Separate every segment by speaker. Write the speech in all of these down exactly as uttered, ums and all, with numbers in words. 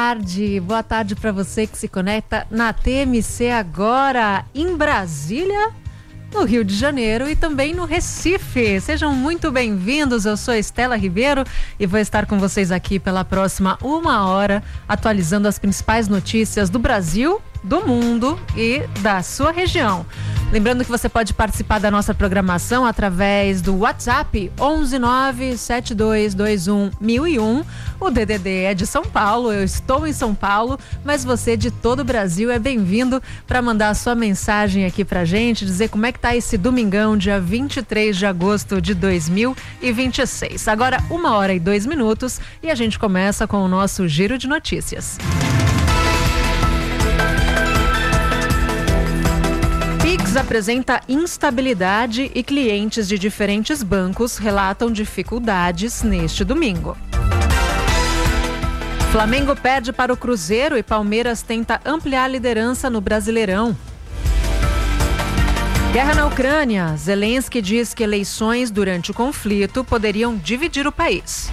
Speaker 1: tarde, boa tarde para você que se conecta na T M C agora, em Brasília, no Rio de Janeiro e também no Recife. Sejam muito bem-vindos, eu sou Estela Ribeiro e vou estar com vocês aqui pela próxima uma hora, atualizando as principais notícias do Brasil, do mundo e da sua região. Lembrando que você pode participar da nossa programação através do WhatsApp onze nove sete dois dois um mil e um. O D D D é de São Paulo, eu estou em São Paulo, mas você de todo o Brasil é bem-vindo para mandar a sua mensagem aqui pra gente, dizer como é que tá esse domingão, dia vinte e três de agosto de dois mil e vinte e seis. Agora uma hora e dois minutos e a gente começa com o nosso giro de notícias. Pix apresenta instabilidade e clientes de diferentes bancos relatam dificuldades neste domingo. Flamengo perde para o Cruzeiro e Palmeiras tenta ampliar a liderança no Brasileirão. Guerra na Ucrânia. Zelensky diz que eleições durante o conflito poderiam dividir o país.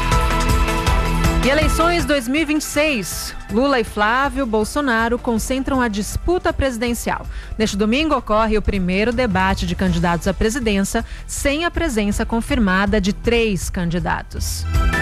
Speaker 1: E eleições dois mil e vinte e seis, Lula e Flávio Bolsonaro concentram a disputa presidencial. Neste domingo ocorre o primeiro debate de candidatos à presidência, sem a presença confirmada de três candidatos.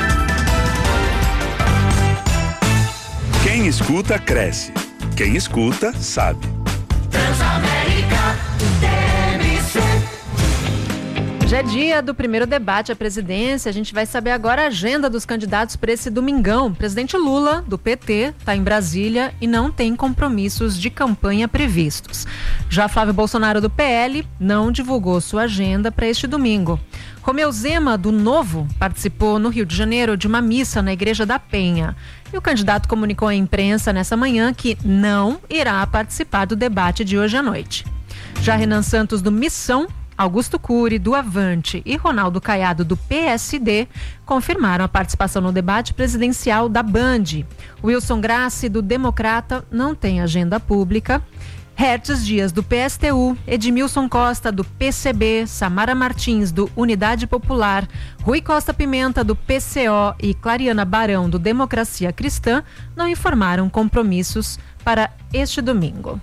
Speaker 2: Quem escuta, cresce. Quem escuta, sabe. Transamérica,
Speaker 1: T M C. Já é dia do primeiro debate à presidência, a gente vai saber agora a agenda dos candidatos para esse domingão. O presidente Lula, do P T, está em Brasília e não tem compromissos de campanha previstos. Já Flávio Bolsonaro, do P L, não divulgou sua agenda para este domingo. Romeu Zema, do Novo, participou no Rio de Janeiro de uma missa na Igreja da Penha. E o candidato comunicou à imprensa nessa manhã que não irá participar do debate de hoje à noite. Já Renan Santos, do Missão, Augusto Cury, do Avante e Ronaldo Caiado, do P S D, confirmaram a participação no debate presidencial da Band. Wilson Grassi, do Democrata, não tem agenda pública. Hertz Dias, do P S T U, Edmilson Costa, do P C B, Samara Martins, do Unidade Popular, Rui Costa Pimenta, do P C O e Clariana Barão, do Democracia Cristã, não informaram compromissos para este domingo.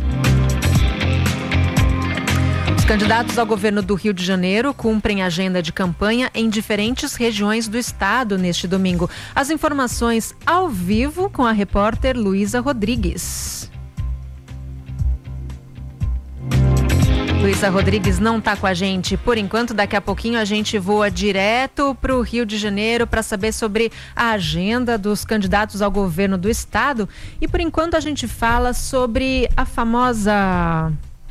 Speaker 1: Os candidatos ao governo do Rio de Janeiro cumprem agenda de campanha em diferentes regiões do estado neste domingo. As informações ao vivo com a repórter Luísa Rodrigues. Luísa Rodrigues não está com a gente por enquanto. Daqui a pouquinho a gente voa direto para o Rio de Janeiro para saber sobre a agenda dos candidatos ao governo do estado. E por enquanto a gente fala sobre a famosa...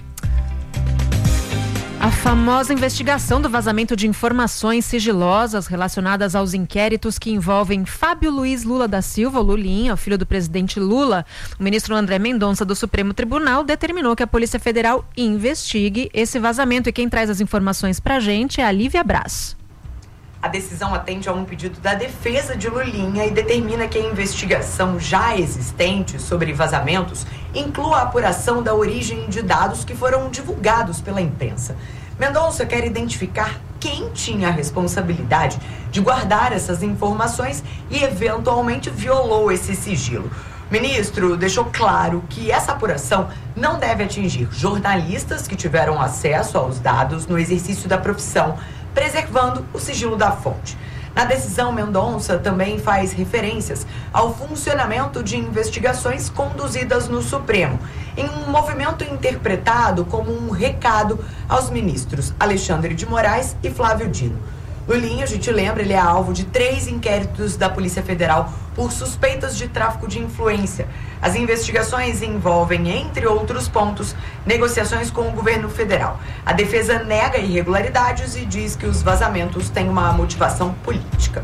Speaker 1: A famosa investigação do vazamento de informações sigilosas relacionadas aos inquéritos que envolvem Fábio Luiz Lula da Silva, o Lulinha, o filho do presidente Lula. O ministro André Mendonça, do Supremo Tribunal, determinou que a Polícia Federal investigue esse vazamento. E quem traz as informações pra gente é a Lívia Braz.
Speaker 3: A decisão atende a um pedido da defesa de Lulinha e determina que a investigação já existente sobre vazamentos inclua a apuração da origem de dados que foram divulgados pela imprensa. Mendonça quer identificar quem tinha a responsabilidade de guardar essas informações e eventualmente violou esse sigilo. O ministro deixou claro que essa apuração não deve atingir jornalistas que tiveram acesso aos dados no exercício da profissão, preservando o sigilo da fonte. Na decisão, Mendonça também faz referências ao funcionamento de investigações conduzidas no Supremo, em um movimento interpretado como um recado aos ministros Alexandre de Moraes e Flávio Dino. Lulinha, a gente lembra, ele é alvo de três inquéritos da Polícia Federal por suspeitas de tráfico de influência. As investigações envolvem, entre outros pontos, negociações com o governo federal. A defesa nega irregularidades e diz que os vazamentos têm uma motivação política.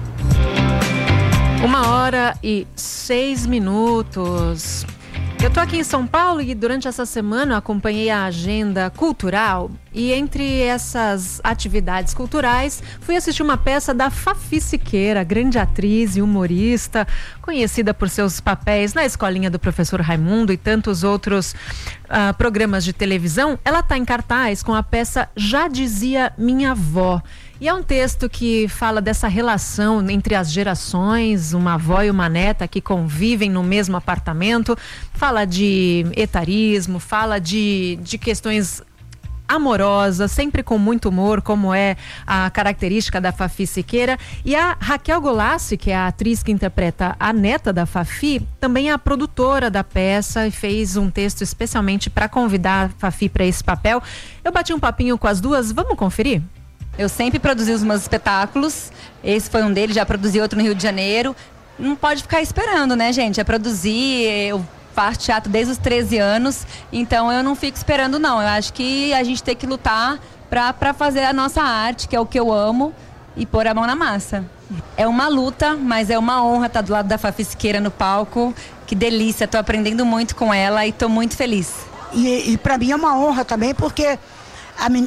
Speaker 1: Uma hora e seis minutos. Eu tô aqui em São Paulo e durante essa semana eu acompanhei a agenda cultural e entre essas atividades culturais fui assistir uma peça da Fafi Siqueira, grande atriz e humorista, conhecida por seus papéis na Escolinha do Professor Raimundo e tantos outros uh, programas de televisão. Ela tá em cartaz com a peça Já Dizia Minha Avó. E é um texto que fala dessa relação entre as gerações, uma avó e uma neta que convivem no mesmo apartamento, fala de etarismo, fala de, de questões amorosa, sempre com muito humor, como é a característica da Fafi Siqueira. E a Raquel Golassi, que é a atriz que interpreta a neta da Fafi, também é a produtora da peça e fez um texto especialmente para convidar a Fafi para esse papel. Eu bati um papinho com as duas, vamos conferir?
Speaker 4: Eu sempre produzi os meus espetáculos, esse foi um deles, já produzi outro no Rio de Janeiro. Não pode ficar esperando, né, gente? É produzir, eu faço teatro desde os treze anos, então eu não fico esperando não, eu acho que a gente tem que lutar para fazer a nossa arte, que é o que eu amo, e pôr a mão na massa. É uma luta, mas é uma honra estar do lado da Fafi Siqueira no palco, que delícia, tô aprendendo muito com ela e tô muito feliz.
Speaker 5: E, e para mim é uma honra também, porque a men...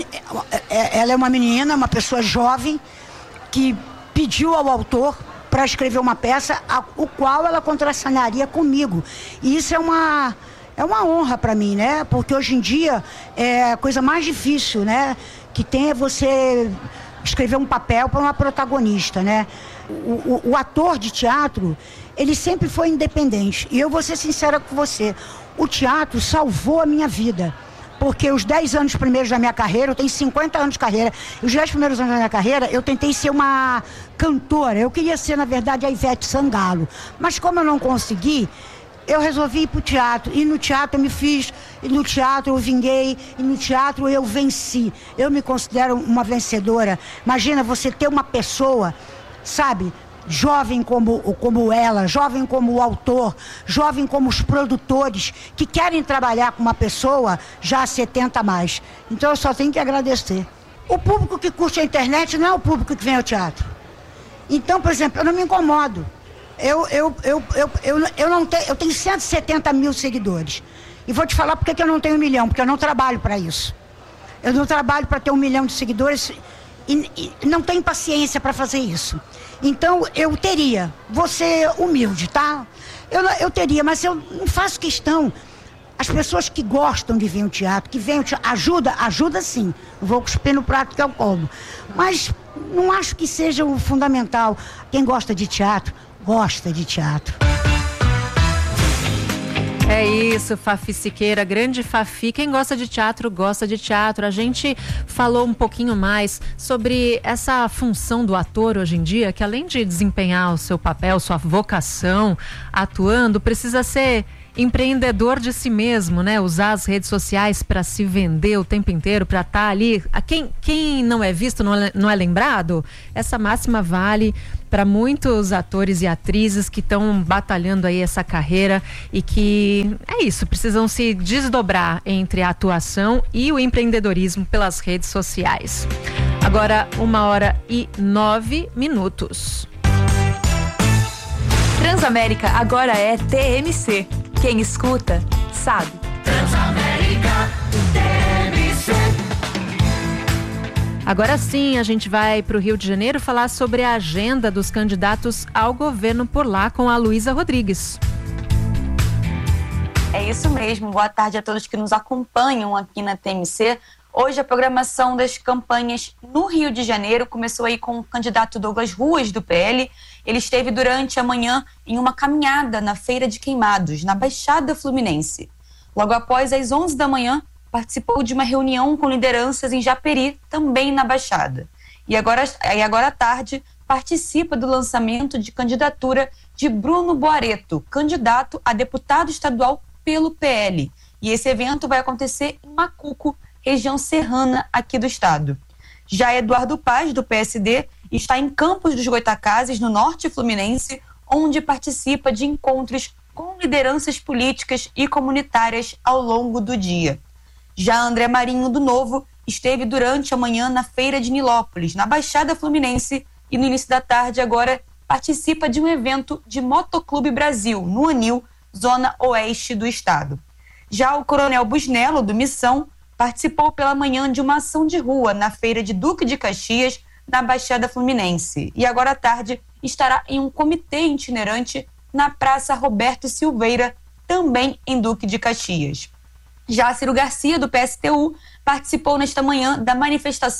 Speaker 5: ela é uma menina, uma pessoa jovem, que pediu ao autor para escrever uma peça, a, o qual ela contracenaria comigo. E isso é uma, é uma honra para mim, né? Porque hoje em dia é a coisa mais difícil, né? Que tem é você escrever um papel para uma protagonista, né? O, o, o ator de teatro, ele sempre foi independente. E eu vou ser sincera com você, o teatro salvou a minha vida. Porque os dez anos primeiros da minha carreira, eu tenho cinquenta anos de carreira, e os dez primeiros anos da minha carreira, eu tentei ser uma cantora. Eu queria ser, na verdade, a Ivete Sangalo. Mas como eu não consegui, eu resolvi ir para o teatro. E no teatro eu me fiz, e no teatro eu vinguei, e no teatro eu venci. Eu me considero uma vencedora. Imagina você ter uma pessoa, sabe, jovem como, como ela, jovem como o autor, jovem como os produtores, que querem trabalhar com uma pessoa já há setenta a mais. Então eu só tenho que agradecer. O público que curte a internet não é o público que vem ao teatro. Então, por exemplo, eu não me incomodo. Eu, eu, eu, eu, eu, eu, não tenho, eu tenho cento e setenta mil seguidores. E vou te falar por que eu não tenho um milhão, porque eu não trabalho para isso. Eu não trabalho para ter um milhão de seguidores e, e não tenho paciência para fazer isso. Então, eu teria, vou ser humilde, tá? Eu, eu teria, mas eu não faço questão. As pessoas que gostam de vir ao teatro, que vêm ao teatro, ajuda, ajuda sim. Não vou cuspir no prato que eu como. Mas não acho que seja o fundamental. Quem gosta de teatro, gosta de teatro.
Speaker 1: É isso, Fafi Siqueira, grande Fafi. Quem gosta de teatro, gosta de teatro. A gente falou um pouquinho mais sobre essa função do ator hoje em dia, que além de desempenhar o seu papel, sua vocação, atuando, precisa ser empreendedor de si mesmo, né? Usar as redes sociais para se vender o tempo inteiro, para estar ali. Quem, quem não é visto não é, não é lembrado? Essa máxima vale para muitos atores e atrizes que estão batalhando aí essa carreira e que é isso, precisam se desdobrar entre a atuação e o empreendedorismo pelas redes sociais. Agora, uma hora e nove minutos.
Speaker 6: Transamérica agora é T M C. Quem escuta, sabe.
Speaker 1: Transamérica T M C. Agora sim, a gente vai para o Rio de Janeiro falar sobre a agenda dos candidatos ao governo por lá com a Luísa Rodrigues.
Speaker 7: É isso mesmo. Boa tarde a todos que nos acompanham aqui na T M C. Hoje a programação das campanhas no Rio de Janeiro começou aí com o candidato Douglas Ruas, do P L. Ele esteve durante a manhã em uma caminhada na Feira de Queimados, na Baixada Fluminense. Logo após, às onze da manhã, participou de uma reunião com lideranças em Japeri, também na Baixada. E agora, e agora à tarde, participa do lançamento de candidatura de Bruno Boareto, candidato a deputado estadual pelo P L. E esse evento vai acontecer em Macuco, região serrana aqui do estado. Já Eduardo Paz, do P S D, está em Campos dos Goitacazes, no norte fluminense, onde participa de encontros com lideranças políticas e comunitárias ao longo do dia. Já André Marinho, do Novo, esteve durante a manhã na Feira de Nilópolis, na Baixada Fluminense, e no início da tarde agora participa de um evento de Motoclube Brasil, no Anil, zona oeste do estado. Já o Coronel Busnello, do Missão, participou pela manhã de uma ação de rua na Feira de Duque de Caxias, na Baixada Fluminense. E agora à tarde estará em um comitê itinerante na Praça Roberto Silveira, também em Duque de Caxias. Já Ciro Garcia, do P S T U, participou nesta manhã da manifestação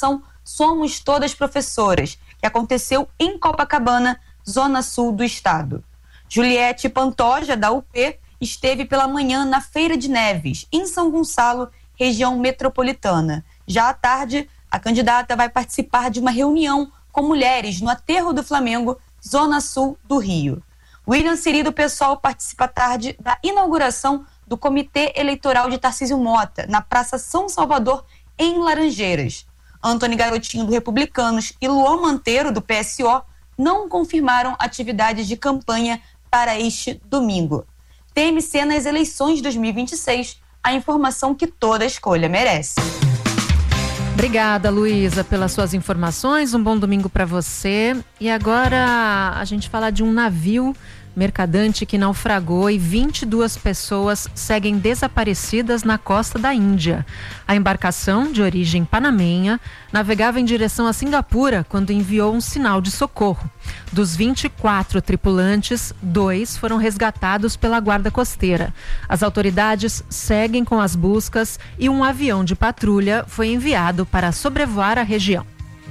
Speaker 7: Somos Todas Professoras, que aconteceu em Copacabana, zona sul do estado. Juliette Pantoja, da U P, esteve pela manhã na Feira de Neves, em São Gonçalo, região metropolitana. Já à tarde, a candidata vai participar de uma reunião com mulheres no Aterro do Flamengo, zona sul do Rio. William Siri do PSOL participa à tarde da inauguração do Comitê Eleitoral de Tarcísio Mota, na Praça São Salvador, em Laranjeiras. Antony Garotinho, do Republicanos, e Luan Manteiro, do P S O, não confirmaram atividades de campanha para este domingo. T M C nas eleições de dois mil e vinte e seis, a informação que toda escolha merece.
Speaker 1: Obrigada, Luísa, pelas suas informações. Um bom domingo para você. E agora a gente fala de um navio mercadante que naufragou e vinte e duas pessoas seguem desaparecidas na costa da Índia. A embarcação, de origem panamenha, navegava em direção a Singapura quando enviou um sinal de socorro. Dos vinte e quatro tripulantes, dois foram resgatados pela guarda costeira. As autoridades seguem com as buscas e um avião de patrulha foi enviado para sobrevoar a região.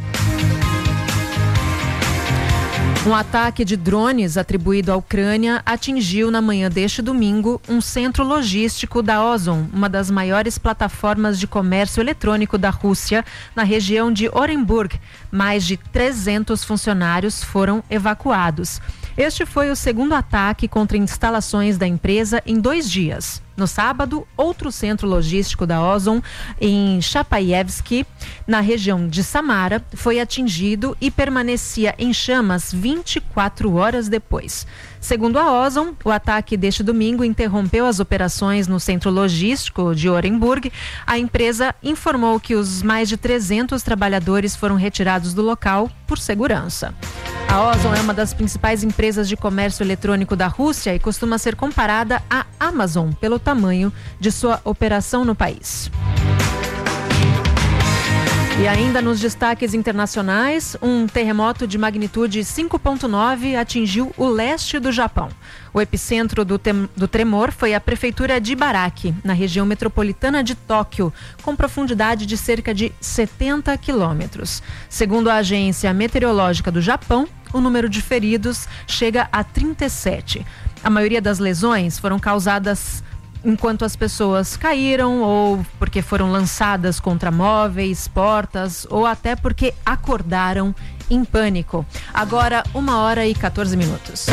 Speaker 1: Um ataque de drones atribuído à Ucrânia atingiu na manhã deste domingo um centro logístico da Ozon, uma das maiores plataformas de comércio eletrônico da Rússia, na região de Orenburg. Mais de trezentos funcionários foram evacuados. Este foi o segundo ataque contra instalações da empresa em dois dias. No sábado, outro centro logístico da Ozon, em Chapaievsky, na região de Samara, foi atingido e permanecia em chamas vinte e quatro horas depois. Segundo a Ozon, o ataque deste domingo interrompeu as operações no centro logístico de Orenburg. A empresa informou que os mais de trezentos trabalhadores foram retirados do local por segurança. A Ozon é uma das principais empresas de comércio eletrônico da Rússia e costuma ser comparada à Amazon pelo tamanho de sua operação no país. E ainda nos destaques internacionais, um terremoto de magnitude cinco ponto nove atingiu o leste do Japão. O epicentro do, tem, do tremor foi a prefeitura de Ibaraki, na região metropolitana de Tóquio, com profundidade de cerca de setenta quilômetros. Segundo a agência meteorológica do Japão, o número de feridos chega a trinta e sete. A maioria das lesões foram causadas enquanto as pessoas caíram ou porque foram lançadas contra móveis, portas ou até porque acordaram em pânico. Agora, uma hora e quatorze minutos.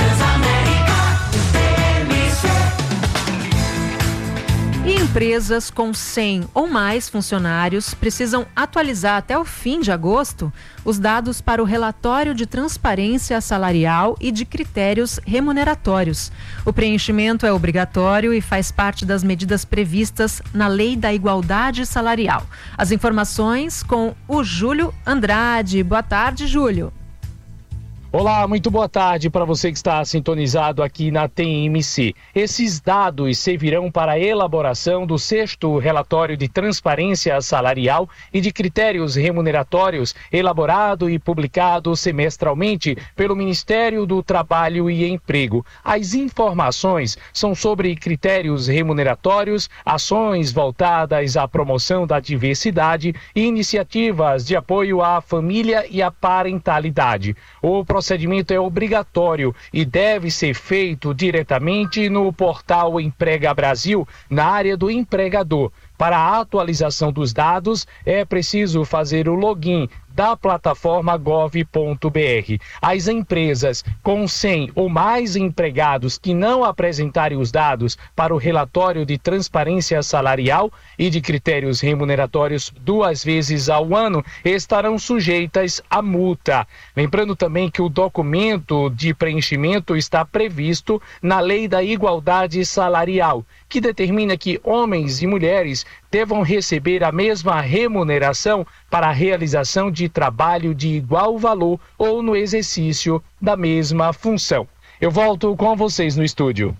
Speaker 1: E empresas com cem ou mais funcionários precisam atualizar até o fim de agosto os dados para o relatório de transparência salarial e de critérios remuneratórios. O preenchimento é obrigatório e faz parte das medidas previstas na Lei da Igualdade Salarial. As informações com o Júlio Andrade. Boa tarde, Júlio.
Speaker 8: Olá, muito boa tarde para você que está sintonizado aqui na T M C. Esses dados servirão para a elaboração do sexto relatório de transparência salarial e de critérios remuneratórios, elaborado e publicado semestralmente pelo Ministério do Trabalho e Emprego. As informações são sobre critérios remuneratórios, ações voltadas à promoção da diversidade e iniciativas de apoio à família e à parentalidade. O O procedimento é obrigatório e deve ser feito diretamente no portal Emprega Brasil, na área do empregador. Para a atualização dos dados, é preciso fazer o login da plataforma gov ponto br. As empresas com cem ou mais empregados que não apresentarem os dados para o relatório de transparência salarial e de critérios remuneratórios duas vezes ao ano estarão sujeitas a multa. Lembrando também que o documento de preenchimento está previsto na Lei da Igualdade Salarial, que determina que homens e mulheres devam receber a mesma remuneração para a realização de trabalho de igual valor ou no exercício da mesma função. Eu volto com vocês no estúdio.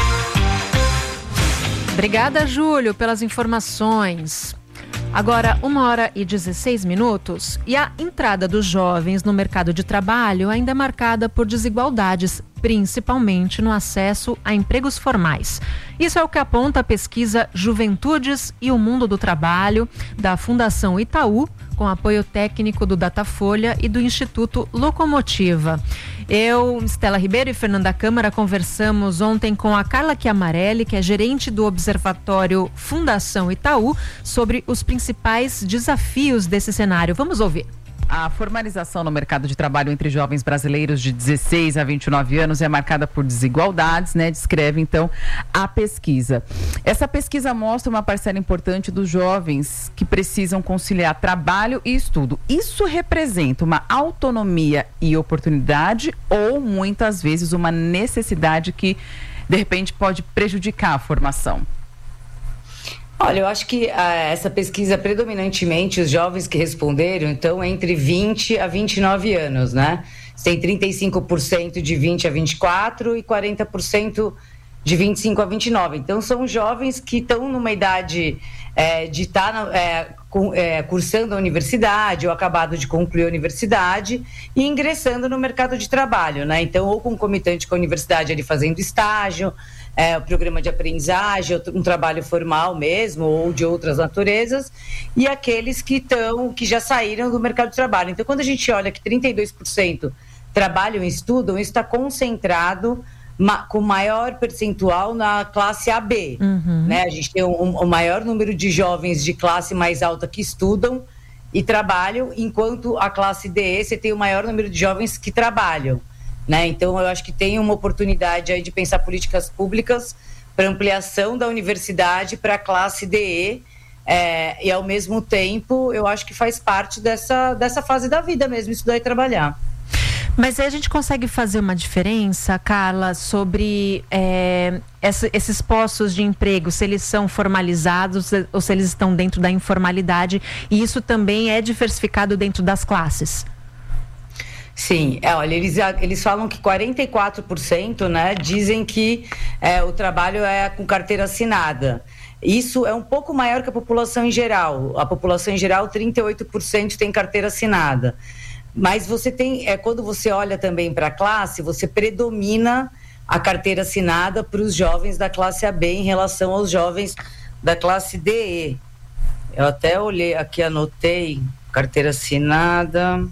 Speaker 1: Obrigada, Júlio, pelas informações. Agora, uma hora e dezesseis minutos, e a entrada dos jovens no mercado de trabalho ainda é marcada por desigualdades principalmente no acesso a empregos formais. Isso é o que aponta a pesquisa Juventudes e o Mundo do Trabalho, da Fundação Itaú, com apoio técnico do Datafolha e do Instituto Locomotiva. Eu, Estela Ribeiro e Fernanda Câmara conversamos ontem com a Carla Chiamarelli, que é gerente do Observatório Fundação Itaú, sobre os principais desafios desse cenário. Vamos ouvir.
Speaker 9: A formalização no mercado de trabalho entre jovens brasileiros de dezesseis a vinte e nove anos é marcada por desigualdades, né? Descreve, então, a pesquisa. Essa pesquisa mostra uma parcela importante dos jovens que precisam conciliar trabalho e estudo. Isso representa uma autonomia e oportunidade ou, muitas vezes, uma necessidade que, de repente, pode prejudicar a formação?
Speaker 10: Olha, eu acho que ah, essa pesquisa, predominantemente, os jovens que responderam, então, entre vinte a vinte e nove anos, né? Tem trinta e cinco por cento de vinte a vinte e quatro e quarenta por cento de vinte e cinco a vinte e nove. Então, são jovens que estão numa idade é, de estar tá, é, é, cursando a universidade ou acabado de concluir a universidade e ingressando no mercado de trabalho, né? Então, ou concomitante com a universidade, ali fazendo estágio, É, o programa de aprendizagem, um trabalho formal mesmo, ou de outras naturezas, e aqueles que estão, que já saíram do mercado de trabalho. Então, quando a gente olha que trinta e dois por cento trabalham e estudam, isso está concentrado ma, com maior percentual na classe A B. Uhum. Né? A gente tem um, um, um maior número de jovens de classe mais alta que estudam e trabalham, enquanto a classe D, você tem o maior número de jovens que trabalham. Né? Então, eu acho que tem uma oportunidade aí de pensar políticas públicas para ampliação da universidade para a classe D E, é, e, ao mesmo tempo, eu acho que faz parte dessa, dessa fase da vida mesmo, estudar e trabalhar.
Speaker 1: Mas aí a gente consegue fazer uma diferença, Carla, sobre é, essa, esses postos de emprego, se eles são formalizados ou se eles estão dentro da informalidade, e isso também é diversificado dentro das classes?
Speaker 10: Sim, é, olha, eles, eles falam que quarenta e quatro por cento, né, dizem que é, o trabalho é com carteira assinada. Isso é um pouco maior que a população em geral. A população em geral, trinta e oito por cento tem carteira assinada. Mas você tem, é, quando você olha também para a classe, você predomina a carteira assinada para os jovens da classe A B em relação aos jovens da classe D E. Eu até olhei aqui, anotei, carteira assinada...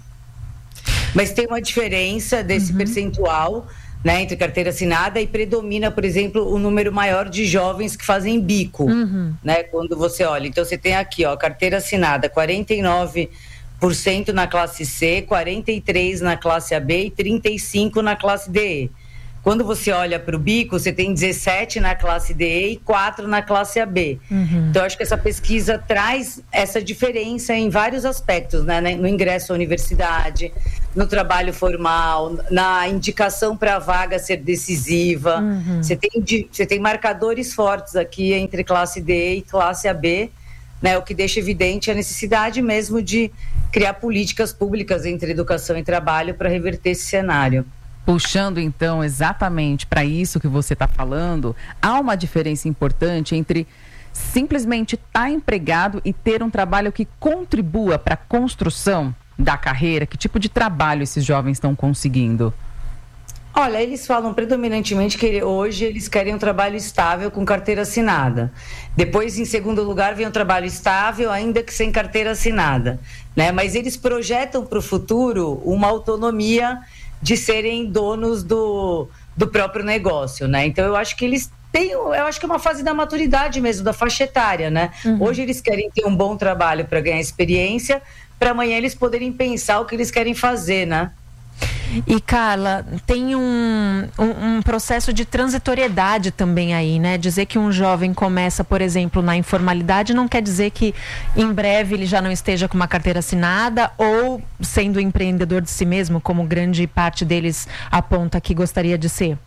Speaker 10: Mas tem uma diferença desse uhum. percentual, né, entre carteira assinada e predomina, por exemplo, o número maior de jovens que fazem bico, uhum. né, quando você olha. Então, você tem aqui, ó, carteira assinada, quarenta e nove por cento na classe C, quarenta e três por cento na classe A B e trinta e cinco por cento na classe D E. Quando você olha para o bico, você tem dezessete na classe D E e quatro na classe A B. Uhum. Então, acho que essa pesquisa traz essa diferença em vários aspectos, né? No ingresso à universidade, no trabalho formal, na indicação para a vaga ser decisiva. Uhum. Você tem, você tem marcadores fortes aqui entre classe D E e classe A B, né? O que deixa evidente a necessidade mesmo de criar políticas públicas entre educação e trabalho para reverter esse cenário.
Speaker 9: Puxando, então, exatamente para isso que você está falando, há uma diferença importante entre simplesmente estar empregado e ter um trabalho que contribua para a construção da carreira. Que tipo de trabalho esses jovens estão conseguindo?
Speaker 10: Olha, eles falam predominantemente que hoje eles querem um trabalho estável com carteira assinada. Depois, em segundo lugar, vem um trabalho estável, ainda que sem carteira assinada, né? Mas eles projetam para o futuro uma autonomia de serem donos do, do próprio negócio, né? Então, eu acho que eles têm, eu acho que é uma fase da maturidade mesmo, da faixa etária, né? Uhum. Hoje eles querem ter um bom trabalho para ganhar experiência, para amanhã eles poderem pensar o que eles querem fazer, né?
Speaker 1: E, Carla, tem um, um, um processo de transitoriedade também aí, né? Dizer que um jovem começa, por exemplo, na informalidade não quer dizer que em breve ele já não esteja com uma carteira assinada ou sendo empreendedor de si mesmo, como grande parte deles aponta que gostaria de ser.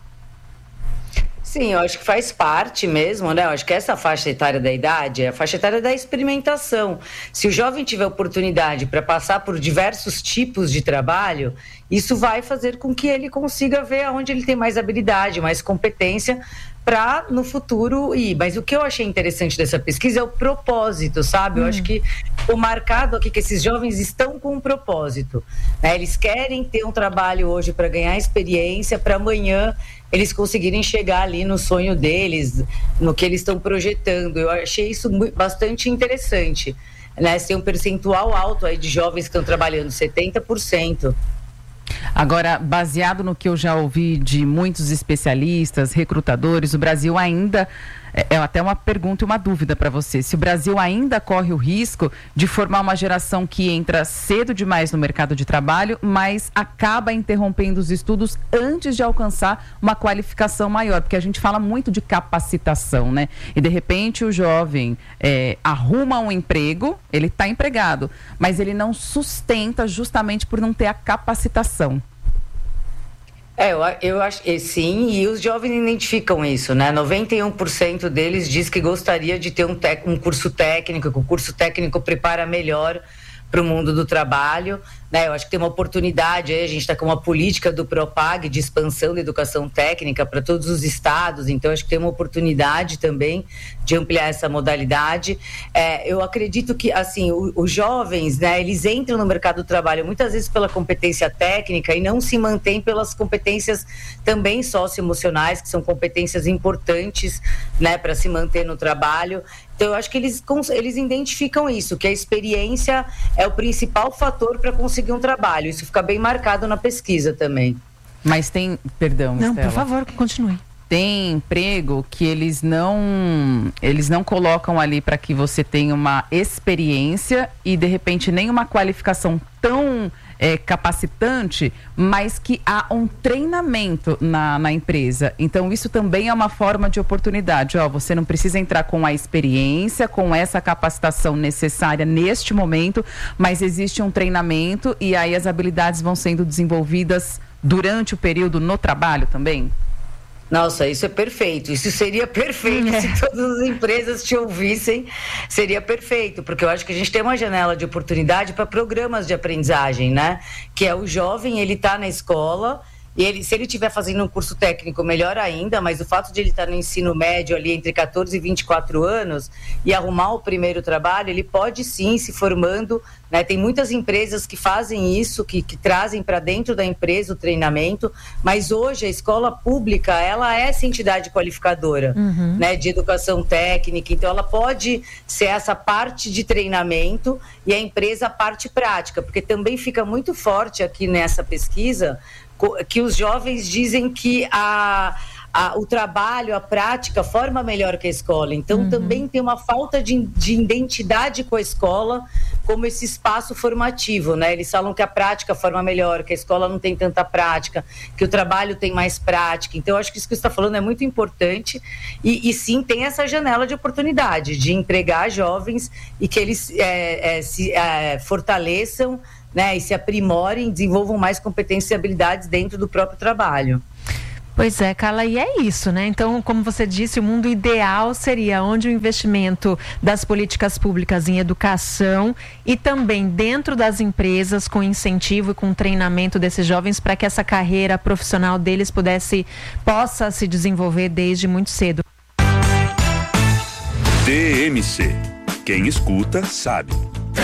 Speaker 10: Sim, eu acho que faz parte mesmo, né? Eu acho que essa faixa etária da idade é a faixa etária da experimentação. Se o jovem tiver oportunidade para passar por diversos tipos de trabalho, isso vai fazer com que ele consiga ver onde ele tem mais habilidade, mais competência para no futuro ir. Mas o que eu achei interessante dessa pesquisa é o propósito, sabe? Eu hum. acho que o marcado aqui que esses jovens estão com um propósito, né? Eles querem ter um trabalho hoje para ganhar experiência, para amanhã eles conseguirem chegar ali no sonho deles, no que eles estão projetando. Eu achei isso bastante interessante, né? Tem um percentual alto aí de jovens que estão trabalhando, setenta por cento.
Speaker 9: Agora, baseado no que eu já ouvi de muitos especialistas, recrutadores, o Brasil ainda, é até uma pergunta e uma dúvida para você, se o Brasil ainda corre o risco de formar uma geração que entra cedo demais no mercado de trabalho, mas acaba interrompendo os estudos antes de alcançar uma qualificação maior, porque a gente fala muito de capacitação, né? E de repente o jovem é, arruma um emprego, ele está empregado, mas ele não sustenta justamente por não ter a capacitação.
Speaker 10: É, eu, eu acho que sim, e os jovens identificam isso, né? noventa e um por cento deles diz que gostaria de ter um, tec, um curso técnico, que o curso técnico prepara melhor para o mundo do trabalho, né? Eu acho que tem uma oportunidade aí, a gente está com uma política do Propag de expansão da educação técnica para todos os estados, então acho que tem uma oportunidade também de ampliar essa modalidade. É, eu acredito que, assim, o, os jovens, né, eles entram no mercado do trabalho muitas vezes pela competência técnica e não se mantêm pelas competências também socioemocionais, que são competências importantes, né, para se manter no trabalho. Então, eu acho que eles, eles identificam isso, que a experiência é o principal fator para conseguir um trabalho. Isso fica bem marcado na pesquisa também.
Speaker 9: Mas tem... Perdão,
Speaker 1: Não,
Speaker 9: Estela.
Speaker 1: por favor, continue.
Speaker 9: Tem emprego que eles não, eles não colocam ali para que você tenha uma experiência e, de repente, nem uma qualificação tão é, capacitante, mas que há um treinamento na, na empresa. Então, isso também é uma forma de oportunidade. Ó, você não precisa entrar com a experiência, com essa capacitação necessária neste momento, mas existe um treinamento e aí as habilidades vão sendo desenvolvidas durante o período no trabalho também?
Speaker 10: Nossa, isso é perfeito. Isso seria perfeito é. se todas as empresas te ouvissem. Seria perfeito, porque eu acho que a gente tem uma janela de oportunidade para programas de aprendizagem, né? Que é o jovem, ele está na escola e ele, se ele estiver fazendo um curso técnico, melhor ainda, mas o fato de ele estar no ensino médio ali entre catorze e vinte e quatro anos e arrumar o primeiro trabalho, ele pode sim se formando, né? Tem muitas empresas que fazem isso, que, que trazem para dentro da empresa o treinamento, mas hoje a escola pública, ela é essa entidade qualificadora, uhum. né, de educação técnica, então ela pode ser essa parte de treinamento e a empresa a parte prática, porque também fica muito forte aqui nessa pesquisa que os jovens dizem que a, a, o trabalho, a prática forma melhor que a escola. Então, uhum. também tem uma falta de, de identidade com a escola como esse espaço formativo, né? Eles falam que a prática forma melhor, que a escola não tem tanta prática, que o trabalho tem mais prática. Então, eu acho que isso que você está falando é muito importante e, e sim, tem essa janela de oportunidade de empregar jovens e que eles é, é, se é, fortaleçam, né, e se aprimorem, desenvolvam mais competências e habilidades dentro do próprio trabalho.
Speaker 1: Pois é, Carla, e é isso, né? Então, como você disse, o mundo ideal seria onde o investimento das políticas públicas em educação e também dentro das empresas, com incentivo e com treinamento desses jovens para que essa carreira profissional deles pudesse, possa se desenvolver desde muito cedo.
Speaker 2: T M C. Quem escuta, sabe.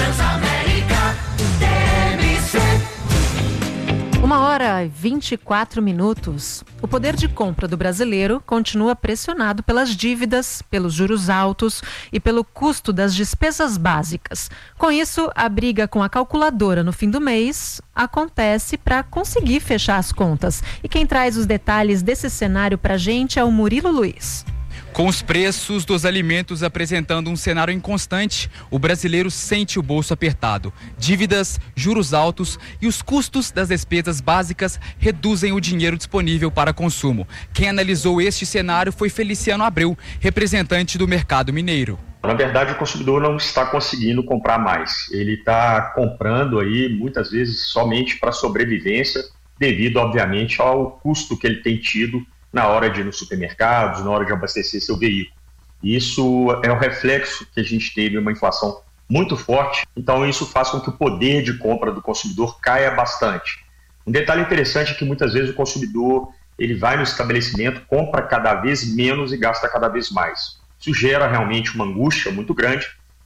Speaker 1: Uma hora e vinte e quatro minutos. O poder de compra do brasileiro continua pressionado pelas dívidas, pelos juros altos e pelo custo das despesas básicas. Com isso, a briga com a calculadora no fim do mês acontece para conseguir fechar as contas. E quem traz os detalhes desse cenário para a gente é o Murilo Luiz.
Speaker 11: Com os preços dos alimentos apresentando um cenário inconstante, o brasileiro sente o bolso apertado. Dívidas, juros altos e os custos das despesas básicas reduzem o dinheiro disponível para consumo. Quem analisou este cenário foi Feliciano Abreu, representante do mercado mineiro.
Speaker 12: Na verdade, o consumidor não está conseguindo comprar mais. Ele está comprando aí muitas vezes somente para sobrevivência, devido, obviamente, ao custo que ele tem tido na hora de ir nos supermercados, na hora de abastecer seu veículo. Isso é um reflexo que a gente teve uma inflação muito forte, então isso faz com que o poder de compra do consumidor caia bastante. Um detalhe interessante é que muitas vezes o consumidor ele vai no estabelecimento, compra cada vez menos e gasta cada vez mais. Isso gera realmente uma angústia muito grande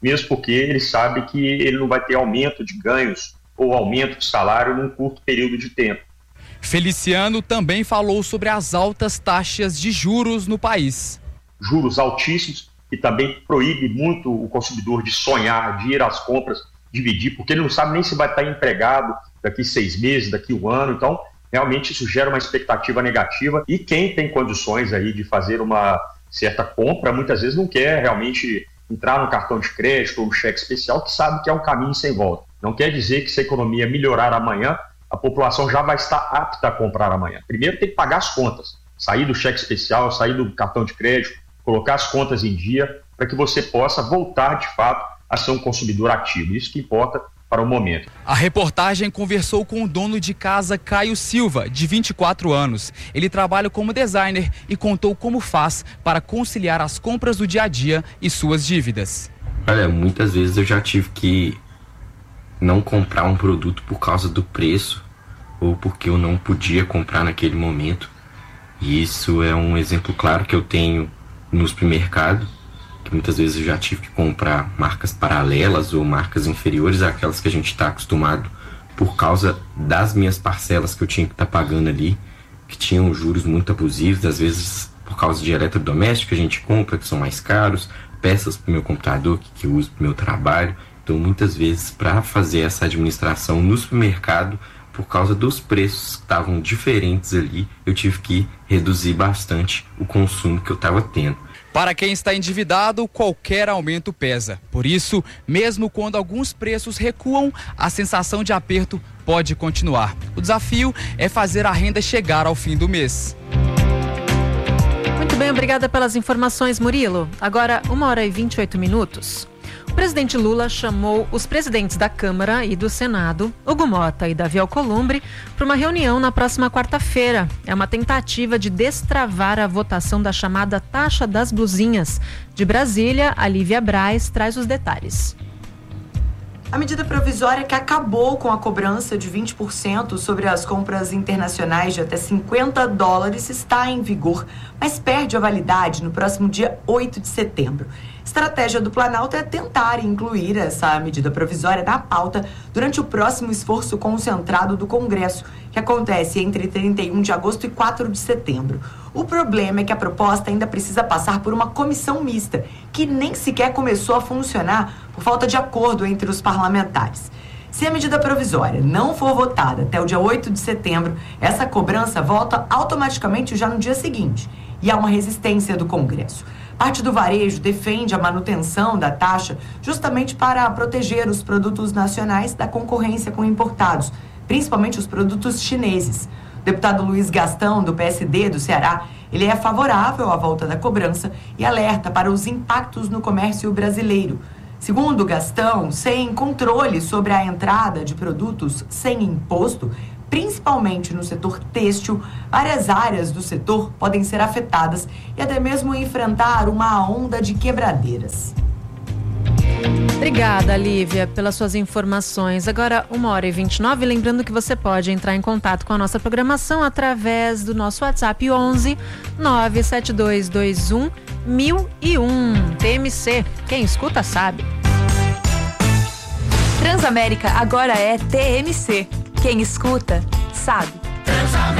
Speaker 12: mesmo porque ele sabe que ele não vai ter aumento de ganhos ou aumento de salário num curto período de tempo.
Speaker 11: Feliciano também falou sobre as altas taxas de juros no país.
Speaker 12: Juros altíssimos, que também proíbe muito o consumidor de sonhar, de ir às compras, dividir, porque ele não sabe nem se vai estar empregado daqui seis meses, daqui um ano. Então, realmente isso gera uma expectativa negativa, e quem tem condições aí de fazer uma certa compra, muitas vezes não quer realmente entrar no cartão de crédito ou no cheque especial, que sabe que é um caminho sem volta. Não quer dizer que se a economia melhorar amanhã, a população já vai estar apta a comprar amanhã. Primeiro tem que pagar as contas, sair do cheque especial, sair do cartão de crédito, colocar as contas em dia, para que você possa voltar de fato a ser um consumidor ativo. Isso que importa para o momento.
Speaker 11: A reportagem conversou com o dono de casa, Caio Silva, de vinte e quatro anos. Ele trabalha como designer e contou como faz para conciliar as compras do dia a dia e suas dívidas.
Speaker 13: Olha, muitas vezes eu já tive que não comprar um produto por causa do preço ou porque eu não podia comprar naquele momento. E isso é um exemplo claro que eu tenho no supermercado, que muitas vezes eu já tive que comprar marcas paralelas ou marcas inferiores àquelas que a gente está acostumado por causa das minhas parcelas que eu tinha que estar tá pagando ali, que tinham juros muito abusivos, às vezes por causa de eletrodomésticos que a gente compra, que são mais caros, peças para o meu computador que, que eu uso para o meu trabalho. Então, muitas vezes, para fazer essa administração no supermercado, por causa dos preços que estavam diferentes ali, eu tive que reduzir bastante o consumo que eu estava tendo.
Speaker 11: Para quem está endividado, qualquer aumento pesa. Por isso, mesmo quando alguns preços recuam, a sensação de aperto pode continuar. O desafio é fazer a renda chegar ao fim do mês.
Speaker 1: Muito bem, obrigada pelas informações, Murilo. Agora, uma hora e vinte e oito minutos. O presidente Lula chamou os presidentes da Câmara e do Senado, Hugo Mota e Davi Alcolumbre, para uma reunião na próxima quarta-feira. É uma tentativa de destravar a votação da chamada taxa das blusinhas. De Brasília, a Lívia Braz traz os detalhes.
Speaker 3: A medida provisória que acabou com a cobrança de vinte por cento sobre as compras internacionais de até cinquenta dólares está em vigor, mas perde a validade no próximo dia oito de setembro. Estratégia do Planalto é tentar incluir essa medida provisória na pauta durante o próximo esforço concentrado do Congresso, que acontece entre trinta e um de agosto e quatro de setembro. O problema é que a proposta ainda precisa passar por uma comissão mista, que nem sequer começou a funcionar por falta de acordo entre os parlamentares. Se a medida provisória não for votada até o dia oito de setembro, essa cobrança volta automaticamente já no dia seguinte, e há uma resistência do Congresso. Parte do varejo defende a manutenção da taxa justamente para proteger os produtos nacionais da concorrência com importados, principalmente os produtos chineses. O deputado Luiz Gastão, do P S D do Ceará, ele é favorável à volta da cobrança e alerta para os impactos no comércio brasileiro. Segundo Gastão, sem controle sobre a entrada de produtos sem imposto, principalmente no setor têxtil, várias áreas do setor podem ser afetadas e até mesmo enfrentar uma onda de quebradeiras.
Speaker 1: Obrigada, Lívia, pelas suas informações. Agora, uma hora e vinte e nove, lembrando que você pode entrar em contato com a nossa programação através do nosso WhatsApp onze nove sete dois dois um mil e um. T M C, quem escuta sabe.
Speaker 6: Transamérica agora é T M C. Quem escuta sabe.
Speaker 14: Transamérica.